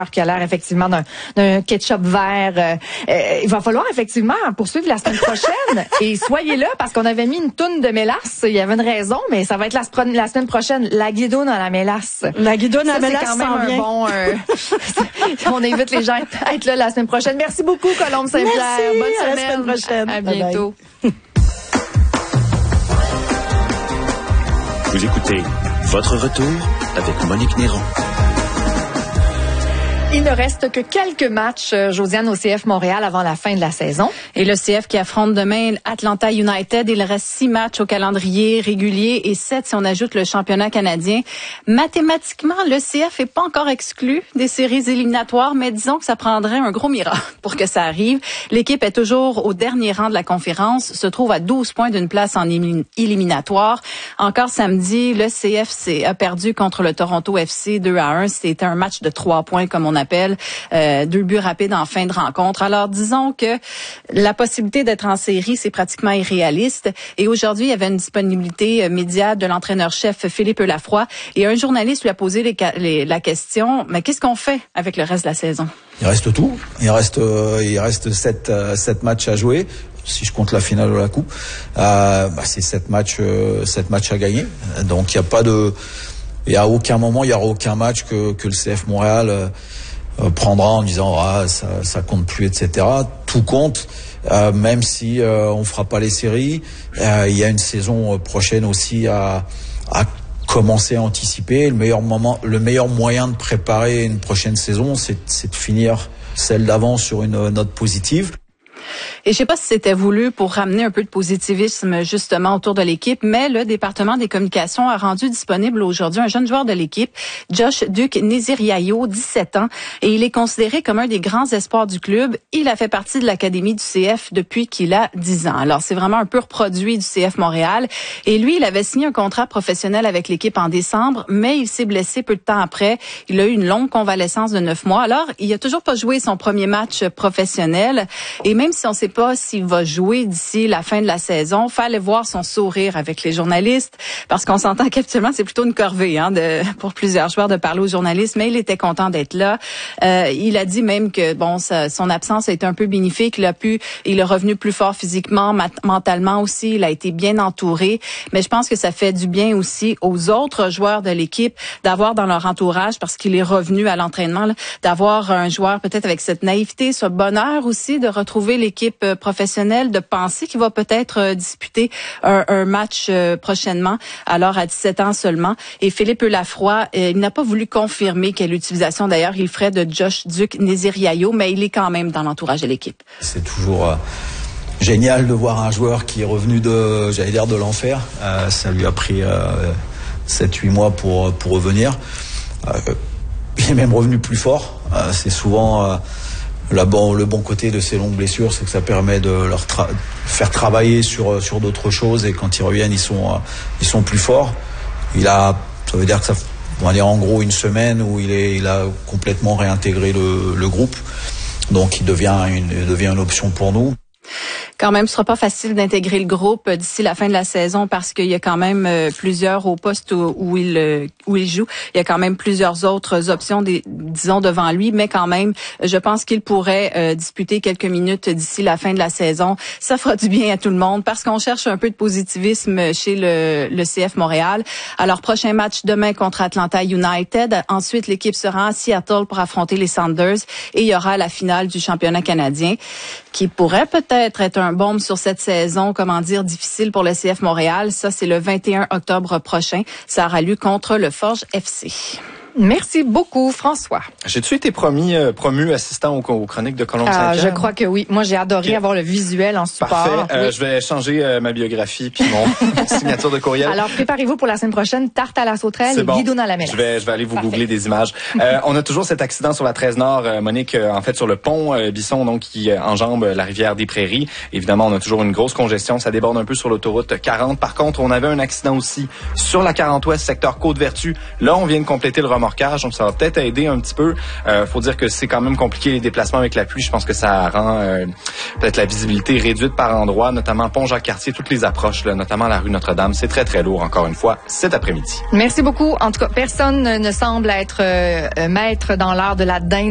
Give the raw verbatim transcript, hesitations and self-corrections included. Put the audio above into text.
qui a l'air effectivement d'un, d'un ketchup vert. Euh, euh, il va falloir effectivement poursuivre la semaine prochaine. Et soyez là parce qu'on avait mis une toune de mélasse. Il y avait une raison, mais ça va être la, la semaine prochaine. La guidoune à la mélasse. La guidoune à la mélasse, c'est quand même un bien. bon... Euh, on invite les gens à être là la semaine prochaine. Merci beaucoup, Colombe Saint-Pierre. Merci, bonne à semaine. la semaine prochaine. À, à bientôt. Bye bye. Vous écoutez Votre Retour avec Monique Néron. Il ne reste que quelques matchs, Josiane, au C F Montréal avant la fin de la saison. Et le C F qui affronte demain Atlanta United. Il reste six matchs au calendrier régulier et sept si on ajoute le championnat canadien. Mathématiquement, le C F est pas encore exclu des séries éliminatoires, mais disons que ça prendrait un gros miracle pour que ça arrive. L'équipe est toujours au dernier rang de la conférence, se trouve à douze points d'une place en éliminatoire. Encore samedi, le C F a perdu contre le Toronto F C deux à un. C'était un match de trois points comme on appelle, euh, deux buts rapides en fin de rencontre. Alors, disons que la possibilité d'être en série, c'est pratiquement irréaliste. Et aujourd'hui, il y avait une disponibilité média de l'entraîneur-chef Philippe Lafroy. Et un journaliste lui a posé les, les, la question, mais qu'est-ce qu'on fait avec le reste de la saison? Il reste tout. Il reste, euh, il reste sept, euh, sept matchs à jouer. Si je compte la finale de la Coupe, euh, bah, c'est sept matchs, euh, sept matchs à gagner. Donc, il n'y a pas de, il y a aucun moment, il y aura aucun match que, que le C F Montréal euh, prendra en disant ah ça ça compte plus, et cetera. Tout compte, euh, même si euh, on fera pas les séries. Euh, il y a une saison prochaine aussi à à commencer à anticiper. Le meilleur moment, le meilleur moyen de préparer une prochaine saison, c'est c'est de finir celle d'avant sur une note positive. Et je sais pas si c'était voulu pour ramener un peu de positivisme justement autour de l'équipe, mais le département des communications a rendu disponible aujourd'hui un jeune joueur de l'équipe, Josh Duc Neziriayo, dix-sept ans, et il est considéré comme un des grands espoirs du club. Il a fait partie de l'académie du C F depuis qu'il a dix ans. Alors c'est vraiment un pur produit du C F Montréal. Et lui, il avait signé un contrat professionnel avec l'équipe en décembre, mais il s'est blessé peu de temps après. Il a eu une longue convalescence de neuf mois. Alors, il a toujours pas joué son premier match professionnel. Et même si on sait pas s'il va jouer d'ici la fin de la saison, fallait voir son sourire avec les journalistes, parce qu'on s'entend qu'habituellement c'est plutôt une corvée hein, de, pour plusieurs joueurs de parler aux journalistes, mais il était content d'être là. Euh, il a dit même que bon, sa, son absence a été un peu bénéfique. Il a pu, il est revenu plus fort physiquement, mat- mentalement aussi. Il a été bien entouré, mais je pense que ça fait du bien aussi aux autres joueurs de l'équipe d'avoir dans leur entourage, parce qu'il est revenu à l'entraînement, là, d'avoir un joueur peut-être avec cette naïveté, ce bonheur aussi de retrouver l'équipe professionnel, de penser qu'il va peut-être euh, disputer un, un match euh, prochainement, alors à dix-sept ans seulement. Et Philippe Lafroy, euh, il n'a pas voulu confirmer quelle utilisation d'ailleurs il ferait de Josh Duc Neziriayo, mais il est quand même dans l'entourage de l'équipe. C'est toujours euh, génial de voir un joueur qui est revenu de, j'allais dire, de l'enfer. Euh, ça lui a pris euh, sept huit mois pour, pour revenir. Euh, il est même revenu plus fort. Euh, c'est souvent... Euh, Là, bon, le bon côté de ces longues blessures, c'est que ça permet de leur tra- faire travailler sur sur d'autres choses, et quand ils reviennent, ils sont euh, ils sont plus forts. Il a, ça veut dire que ça, on va dire en gros une semaine où il est, il a complètement réintégré le, le groupe, donc il devient une il devient une option pour nous. Quand même, ce sera pas facile d'intégrer le groupe d'ici la fin de la saison, parce qu'il y a quand même euh, plusieurs au poste où, où il euh, où il joue. Il y a quand même plusieurs autres options, des, disons, devant lui, mais quand même, je pense qu'il pourrait euh, disputer quelques minutes d'ici la fin de la saison. Ça fera du bien à tout le monde, parce qu'on cherche un peu de positivisme chez le, le C F Montréal. Alors, prochain match demain contre Atlanta United. Ensuite, l'équipe sera à Seattle pour affronter les Sounders, et il y aura la finale du championnat canadien, qui pourrait peut-être être un bombe sur cette saison, comment dire, difficile pour le C F Montréal. Ça, c'est le vingt et un octobre prochain. Ça aura lieu contre le Forge F C. Merci beaucoup, François. J'ai-tu été promis, euh, promu assistant aux, aux chroniques de Colombe Saint-Pierre? Ah, je crois que oui. Moi, j'ai adoré okay. avoir le visuel en support. Parfait. Euh, oui. Je vais changer euh, ma biographie puis mon signature de courriel. Alors, préparez-vous pour la semaine prochaine. Tarte à la sauterelle et bon. Guidoune à la mélasse. Je vais, je vais aller vous Parfait. googler des images. Euh, on a toujours cet accident sur la treize Nord, euh, Monique, euh, en fait, sur le pont euh, Bisson, donc, qui euh, enjambe la rivière des Prairies. Évidemment, on a toujours une grosse congestion. Ça déborde un peu sur l'autoroute quarante. Par contre, on avait un accident aussi sur la quarante Ouest, secteur Côte-Vertu. Là, on vient de compléter le remorquage, donc ça va peut-être aider un petit peu. Euh, faut dire que c'est quand même compliqué les déplacements avec la pluie. Je pense que ça rend euh, peut-être la visibilité réduite par endroits, notamment Pont-Jacques-Cartier, toutes les approches, là, notamment la rue Notre-Dame. C'est très, très lourd, encore une fois, cet après-midi. Merci beaucoup. En tout cas, personne ne semble être euh, maître dans l'art de la dinde.